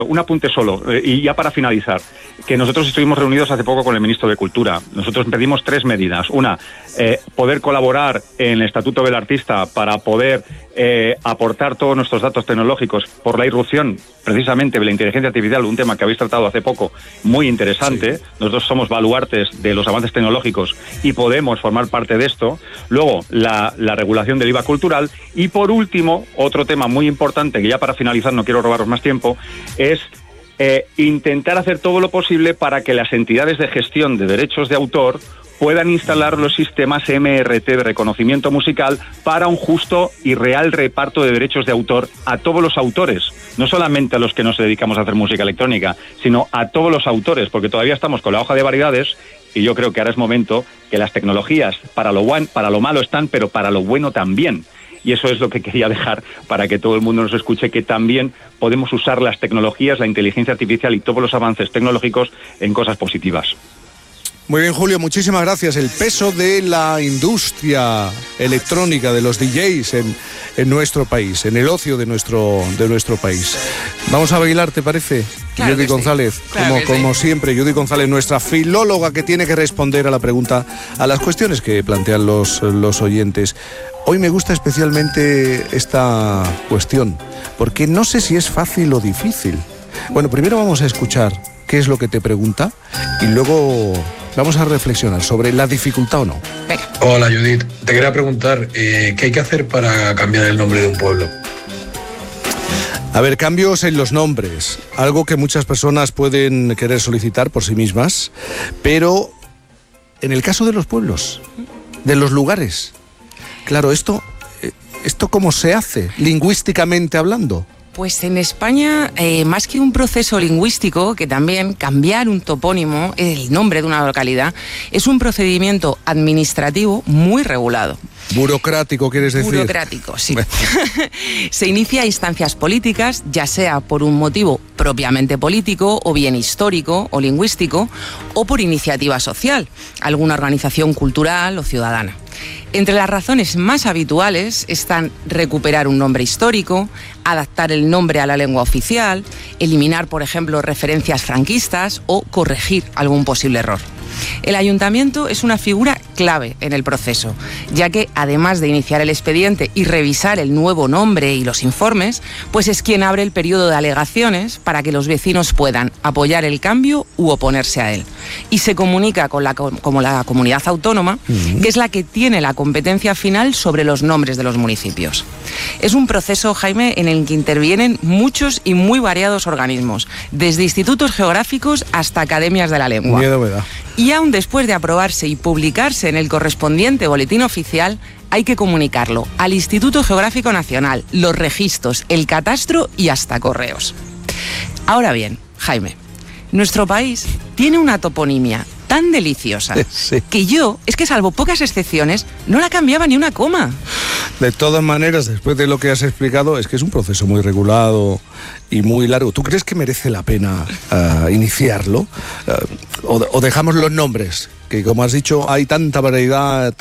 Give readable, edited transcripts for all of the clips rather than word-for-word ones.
Un apunte solo, y ya para finalizar, que nosotros estuvimos reunidos hace poco con el ministro de Cultura. Nosotros pedimos 3 medidas. Una, poder colaborar en el Estatuto del Artista para poder aportar todos nuestros datos tecnológicos por la irrupción, precisamente, de la inteligencia artificial, un tema que habéis tratado hace poco, muy interesante. Sí. Nosotros somos baluartes de los avances tecnológicos y podemos formar parte de esto. Luego, la regulación del IVA cultural. Y por último, otro tema muy importante, que ya para finalizar no quiero robaros más tiempo, es intentar hacer todo lo posible para que las entidades de gestión de derechos de autor puedan instalar los sistemas MRT de reconocimiento musical para un justo y real reparto de derechos de autor a todos los autores, no solamente a los que nos dedicamos a hacer música electrónica, sino a todos los autores, porque todavía estamos con la hoja de variedades y yo creo que ahora es momento que las tecnologías para lo malo están, pero para lo bueno también. Y eso es lo que quería dejar para que todo el mundo nos escuche, que también podemos usar las tecnologías, la inteligencia artificial y todos los avances tecnológicos en cosas positivas. Muy bien, Julio, muchísimas gracias. El peso de la industria electrónica, de los DJs en nuestro país, en el ocio de nuestro país. Vamos a bailar, ¿te parece? Claro, Judy González, sí. Claro como siempre, Judy González, nuestra filóloga que tiene que responder a la pregunta, a las cuestiones que plantean los oyentes. Hoy me gusta especialmente esta cuestión, porque no sé si es fácil o difícil. Bueno, primero vamos a escuchar qué es lo que te pregunta y luego vamos a reflexionar sobre la dificultad o no. Venga. Hola, Judith. Te quería preguntar, ¿qué hay que hacer para cambiar el nombre de un pueblo? A ver, cambios en los nombres, algo que muchas personas pueden querer solicitar por sí mismas, pero en el caso de los pueblos, de los lugares, claro, ¿esto cómo se hace, lingüísticamente hablando? Pues en España, más que un proceso lingüístico, que también cambiar un topónimo, el nombre de una localidad, es un procedimiento administrativo muy regulado. Burocrático, ¿quieres decir? Burocrático, sí. Se inicia a instancias políticas, ya sea por un motivo propiamente político, o bien histórico o lingüístico, o por iniciativa social, alguna organización cultural o ciudadana. Entre las razones más habituales están recuperar un nombre histórico, adaptar el nombre a la lengua oficial, eliminar, por ejemplo, referencias franquistas o corregir algún posible error. El ayuntamiento es una figura clave en el proceso, ya que además de iniciar el expediente y revisar el nuevo nombre y los informes, pues es quien abre el periodo de alegaciones para que los vecinos puedan apoyar el cambio u oponerse a él. Y se comunica con la comunidad autónoma, que es la que tiene la competencia final sobre los nombres de los municipios. Es un proceso, Jaime, en el que intervienen muchos y muy variados organismos, desde institutos geográficos hasta academias de la lengua. Miedo me da. Y aún después de aprobarse y publicarse en el correspondiente boletín oficial, hay que comunicarlo al Instituto Geográfico Nacional, los registros, el catastro y hasta correos. Ahora bien, Jaime, nuestro país tiene una toponimia tan deliciosa que yo, es que salvo pocas excepciones, no la cambiaba ni una coma. De todas maneras, después de lo que has explicado, es que es un proceso muy regulado y muy largo. ¿Tú crees que merece la pena iniciarlo? ¿O dejamos los nombres? Que, como has dicho, hay tanta variedad,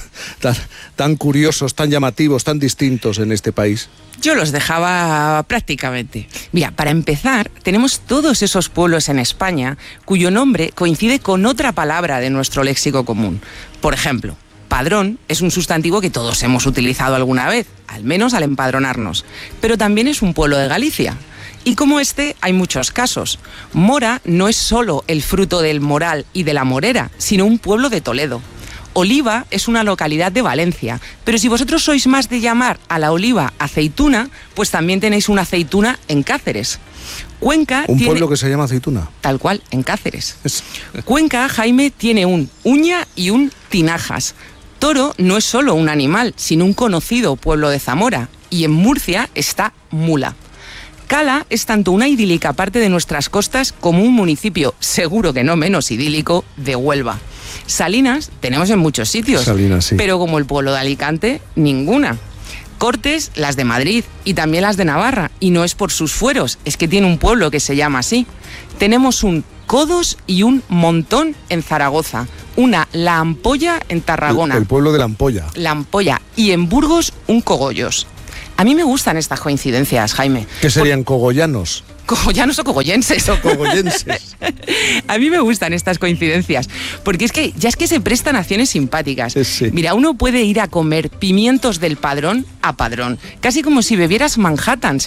tan curiosos, tan llamativos, tan distintos en este país. Yo los dejaba prácticamente. Mira, para empezar, tenemos todos esos pueblos en España cuyo nombre coincide con otra palabra de nuestro léxico común. Por ejemplo, padrón es un sustantivo que todos hemos utilizado alguna vez, al menos al empadronarnos, pero también es un pueblo de Galicia. Y como este, hay muchos casos. Mora no es solo el fruto del moral y de la morera, sino un pueblo de Toledo. Oliva es una localidad de Valencia, pero si vosotros sois más de llamar a la oliva aceituna, pues también tenéis una aceituna en Cáceres. Cuenca ¿Un pueblo que se llama Aceituna? Tal cual, en Cáceres. Cuenca, Jaime, tiene un Uña y un Tinajas. Toro no es solo un animal, sino un conocido pueblo de Zamora. Y en Murcia está Mula. Cala es tanto una idílica parte de nuestras costas como un municipio, seguro que no menos idílico, de Huelva. Salinas tenemos en muchos sitios, Salinas, sí. Pero como el pueblo de Alicante, ninguna. Cortes, las de Madrid y también las de Navarra, y no es por sus fueros, es que tiene un pueblo que se llama así. Tenemos un Codos y un Montón en Zaragoza, una La Ampolla en Tarragona. El pueblo de La Ampolla. La Ampolla, y en Burgos un Cogollos. A mí me gustan estas coincidencias, Jaime. ¿Qué serían cogollanos? Cogollanos o cogollenses. Cogollenses. A mí me gustan estas coincidencias, porque es que se prestan acciones simpáticas. Sí. Mira, uno puede ir a comer pimientos del Padrón a Padrón, casi como si bebieras Manhattan.